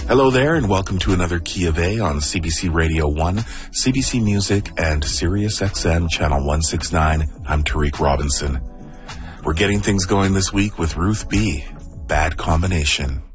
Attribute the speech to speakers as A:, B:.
A: Hello there, and welcome to another Key of A on CBC Radio 1, CBC Music, and Sirius XM Channel 169. I'm Tariq Robinson. We're getting things going this week with Ruth B. Bad Combination.